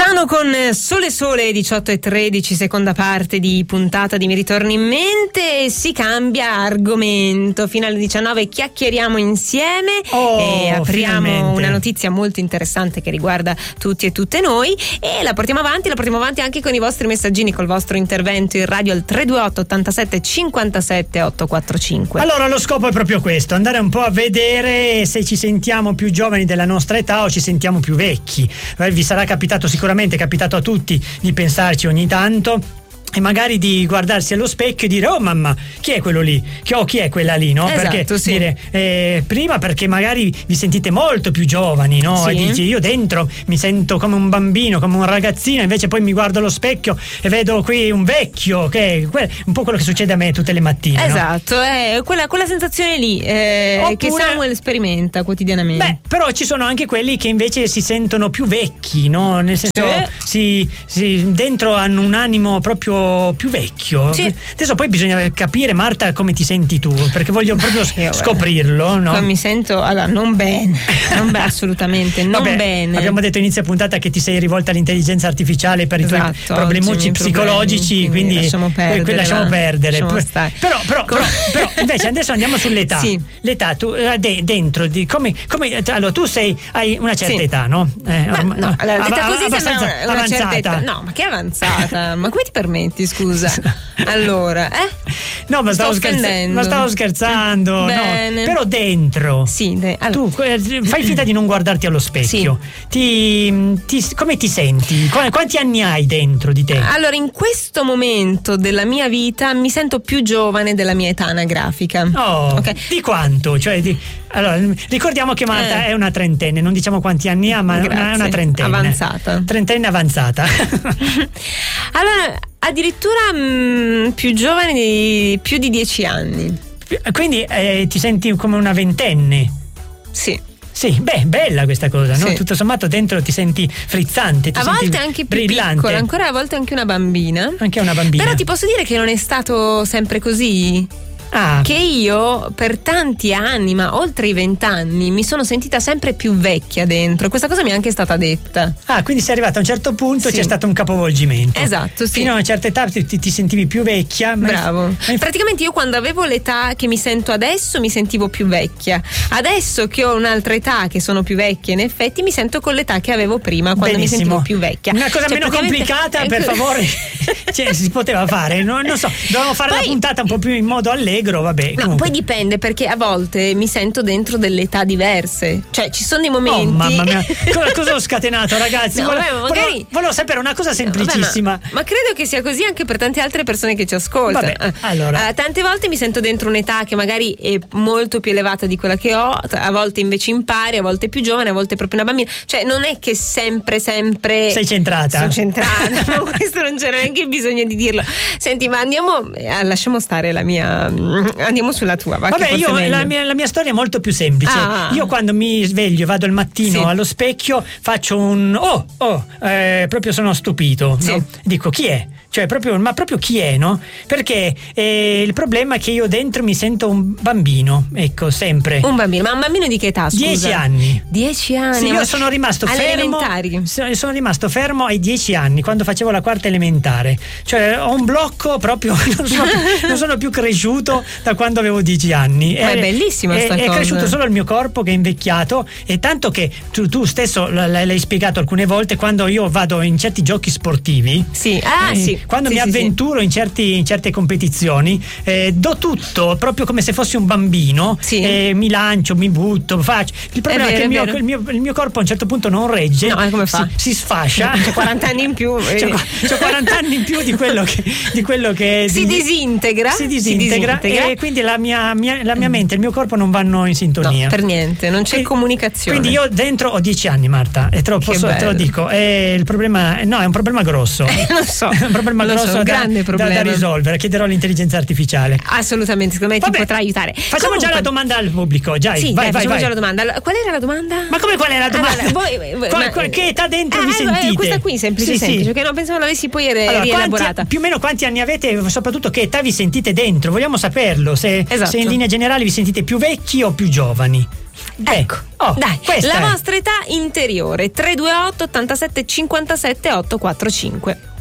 Caetano con Sole 18:13, seconda parte di puntata di Mi ritorni in mente. Si cambia argomento, fino alle 19 chiacchieriamo insieme e apriamo finalmente una notizia molto interessante che riguarda tutti e tutte noi, e la portiamo avanti anche con i vostri messaggini, col vostro intervento in radio al 328 87 57 845. Allora, lo scopo è proprio questo: andare un po' a vedere se ci sentiamo più giovani della nostra età o ci sentiamo più vecchi. Vi sarà capitato, sicuramente è capitato a tutti, di pensarci ogni tanto e magari di guardarsi allo specchio e dire: oh mamma, chi è quello lì? Chi è quella lì, no? Esatto, perché sì. dire, prima perché magari vi sentite molto più giovani, no? Sì. E dici: io dentro mi sento come un bambino, come un ragazzino, invece poi mi guardo allo specchio e vedo qui un vecchio, che è un po' quello che succede a me tutte le mattine. Esatto, è quella sensazione lì che Samuel sperimenta quotidianamente. Beh, però ci sono anche quelli che invece si sentono più vecchi, no? Nel senso, si dentro hanno un animo proprio più vecchio. Sì. Adesso poi bisogna capire, Marta, come ti senti tu, perché voglio proprio scoprirlo, no? Mi sento non bene, assolutamente non bene. Abbiamo detto inizio puntata che ti sei rivolta all'intelligenza artificiale per i tuoi problemucci psicologici, quindi lasciamo perdere. Però invece adesso andiamo sull'età. Sì. L'età, tu dentro di come allora tu hai una certa età, no? No, allora, detta così abbastanza sembra una avanzata. certa età. No, ma che avanzata? Ma come ti permetti, scusa? Allora, no, ma stavo scherzando. Bene. No, però dentro. Sì, allora. Tu fai finta di non guardarti allo specchio. Sì. Come ti senti? Quanti anni hai dentro di te? Allora, in questo momento della mia vita mi sento più giovane della mia età anagrafica. Okay. Di quanto? Allora, ricordiamo che Marta è una trentenne, non diciamo quanti anni ha, ma è una trentenne. Avanzata. Trentenne avanzata. Allora, addirittura più giovane di più di 10 anni. Quindi ti senti come una ventenne? Sì. Sì, bella questa cosa, no? Sì. Tutto sommato dentro ti senti frizzante, a volte anche più brillante. piccola, ancora a volte anche una bambina. Anche una bambina. Però ti posso dire che non è stato sempre così. Che io per tanti anni, ma oltre i 20 anni, mi sono sentita sempre più vecchia dentro. Questa cosa mi è anche stata detta. Quindi sei arrivata a un certo punto, c'è stato un capovolgimento. Esatto, sì. Fino a una certa età ti sentivi più vecchia. Bravo. Praticamente io quando avevo l'età che mi sento adesso mi sentivo più vecchia. Adesso che ho un'altra età, che sono più vecchia, in effetti mi sento con l'età che avevo prima, quando mi sentivo più vecchia. Una cosa meno complicata, per favore. Si poteva fare, non so, dovevamo fare la puntata un po' più in modo allegro. Vabbè, no, poi dipende, perché a volte mi sento dentro delle età diverse. Cioè, ci sono dei momenti. Oh, mamma mia, cosa ho scatenato, ragazzi? No, volevo sapere una cosa semplicissima. Ma credo che sia così anche per tante altre persone che ci ascoltano. Allora, tante volte mi sento dentro un'età che magari è molto più elevata di quella che ho, a volte invece impari, a volte più giovane, a volte proprio una bambina. Cioè, non è che sempre sei centrata. Sono centrata. Ma questo non c'è neanche bisogno di dirlo. Senti, ma lasciamo stare la mia. Andiamo sulla tua. Vabbè, la mia storia è molto più semplice. Io quando mi sveglio e vado al mattino allo specchio faccio un proprio sono stupito, no? Dico: chi è? Cioè ma proprio chi è, no? Perché il problema è che io dentro mi sento un bambino, ecco, sempre. Un bambino, ma un bambino di che età, scusa? 10 anni. 10 anni? Sì, io sono rimasto fermo. Sono rimasto fermo ai 10 anni, quando facevo la quarta elementare. Cioè ho un blocco proprio, non sono più cresciuto da quando avevo 10 anni. Ma è bellissima sta cosa. È cresciuto solo il mio corpo, che è invecchiato, e tanto che tu stesso l'hai spiegato alcune volte, quando io vado in certi giochi sportivi. Sì. Quando mi avventuro in certe competizioni, do tutto proprio come se fossi un bambino, mi lancio, mi butto, faccio. Il problema è che il mio corpo a un certo punto non regge, come fa? Si sfascia. C'ho 40 anni in più. C'ho 40 anni in più di quello che si disintegra, e quindi la mia mente e il mio corpo non vanno in sintonia. No, per niente, non c'è comunicazione. Quindi io dentro ho 10 anni, Marta, e te lo dico. Il problema è un problema grosso. Lo so. È un problema problema grosso da risolvere. Chiederò all'intelligenza artificiale. Assolutamente, secondo me ti potrà aiutare. Facciamo già la domanda al pubblico. Facciamo già la domanda. Qual era la domanda? Ma come qual è la domanda? Che età dentro vi sentite? Questa qui semplice, che non pensavo l'avessi poi rielaborata. Più o meno quanti anni avete, soprattutto che età vi sentite dentro? Vogliamo saperlo, se in linea generale vi sentite più vecchi o più giovani. Ecco, dai, la vostra età interiore 328 87 57 845.